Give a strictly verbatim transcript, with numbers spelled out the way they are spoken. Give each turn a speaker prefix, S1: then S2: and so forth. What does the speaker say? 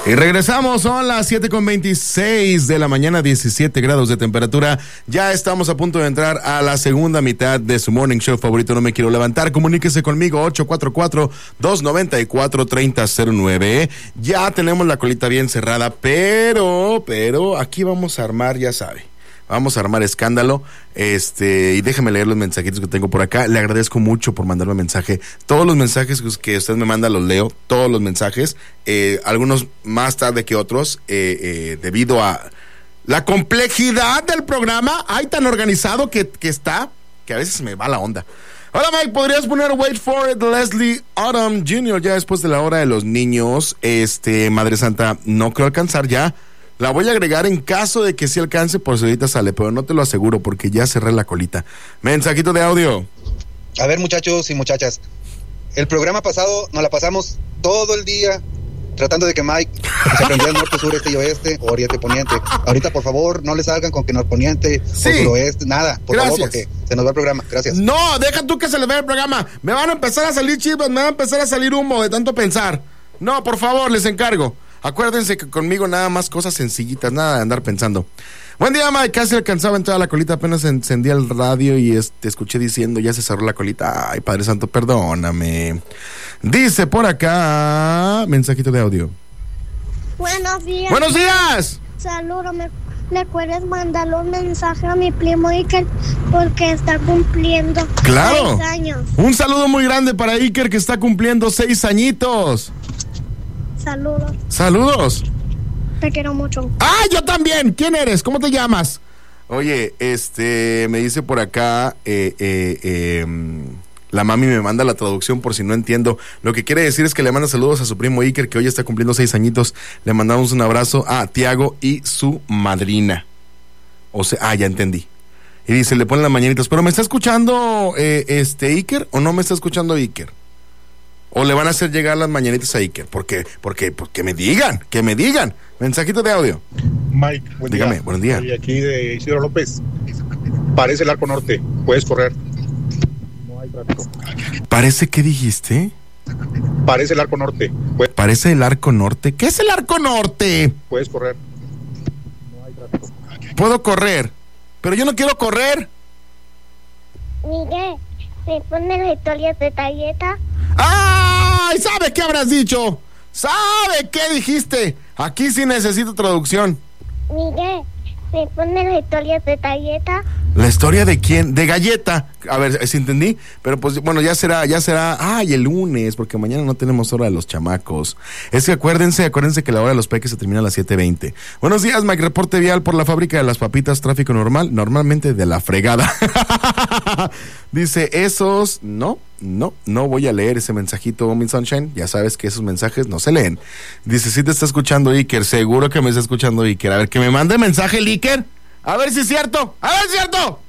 S1: Y regresamos, son las siete con veintiséis de la mañana, diecisiete grados de temperatura. Ya estamos a punto de entrar a la segunda mitad de su morning show favorito, No Me Quiero Levantar. Comuníquese conmigo, ocho cuatro cuatro, dos nueve cuatro, tres cero cero nueve. Ya tenemos la colita bien cerrada, pero, pero, aquí vamos a armar, ya sabe. Vamos a armar escándalo, este, y déjame leer los mensajitos que tengo por acá. Le agradezco mucho por mandarme mensaje. Todos los mensajes que usted me manda los leo, todos los mensajes, eh, algunos más tarde que otros, eh, eh, debido a la complejidad del programa. Ay, tan organizado que, que está, que a veces me va la onda. Hola Mike, ¿podrías poner Wait for It, Leslie Odom junior ya después de la hora de los niños? Este, Madre Santa, no creo alcanzar ya. La voy a agregar en caso de que sí alcance, por si ahorita sale, pero no te lo aseguro porque ya cerré la colita. Mensajito de audio.
S2: A ver, muchachos y muchachas, el programa pasado nos la pasamos todo el día tratando de que Mike se aprendiera norte, sur, este y oeste, o oriente, poniente. Ahorita, por favor, no le salgan con que norponiente sí. o suroeste, nada, por Gracias. favor, porque se nos va el programa. Gracias.
S1: No, deja tú que se les vea el programa. Me van a empezar a salir chispas, me va a empezar a salir humo de tanto pensar. No, por favor, les encargo. Acuérdense que conmigo nada más cosas sencillitas, nada de andar pensando. Buen día, Mike. Casi alcanzaba en toda la colita, apenas encendía el radio y te escuché diciendo, ya se cerró la colita. Ay, Padre Santo, perdóname. Dice por acá, mensajito de audio.
S3: Buenos días.
S1: ¡Buenos días!
S3: Saludos, ¿me, ¿le puedes mandarle un mensaje a mi primo Iker? Porque está cumpliendo
S1: ¡Claro!
S3: seis años.
S1: Un saludo muy grande para Iker, que está cumpliendo seis añitos.
S3: Saludos.
S1: Saludos.
S3: Te quiero mucho.
S1: Ah, yo también. ¿Quién eres? ¿Cómo te llamas? Oye, este, me dice por acá, eh, eh, eh, la mami me manda la traducción por si no entiendo. Lo que quiere decir es que le manda saludos a su primo Iker, que hoy está cumpliendo seis añitos. Le mandamos un abrazo a Tiago y su madrina. O sea, ah, ya entendí. Y dice, le ponen las mañanitas. ¿Pero me está escuchando eh, este Iker o no me está escuchando Iker? ¿O le van a hacer llegar las mañanitas a Iker? Porque, porque, porque me digan, que me digan. Mensajito de audio.
S4: Mike, buen
S1: Dígame,
S4: día.
S1: buen día.
S4: Soy aquí de Isidro López. Parece el arco norte, puedes correr. No hay tráfico.
S1: ¿Parece qué dijiste?
S4: Parece el arco norte. Puedes...
S1: ¿Parece el arco norte? ¿Qué es el arco norte?
S4: Puedes correr. No hay tráfico.
S1: Puedo correr, pero yo no quiero correr.
S3: Miguel, ¿me pones las historias de Talleta?
S1: ¡Ay! ¿Sabe qué habrás dicho? ¿Sabe qué dijiste? Aquí sí necesito traducción.
S3: Miguel, ¿me pones las historias de Talleta?
S1: ¿La historia de quién? De Galleta. A ver, si entendí. Pero pues, bueno, ya será, ya será. Ay, el lunes, porque mañana no tenemos hora de los chamacos. Es que acuérdense, acuérdense que la hora de los peques se termina a las siete veinte. Buenos días, Mike. Reporte vial por la fábrica de las papitas. Tráfico normal, normalmente de la fregada. Dice, esos, no, no, no voy a leer ese mensajito, mi Sunshine. Ya sabes que esos mensajes no se leen. Dice, sí te está escuchando Iker. Seguro que me está escuchando Iker. A ver, que me mande mensaje el Iker. A ver si es cierto. A ver si es cierto.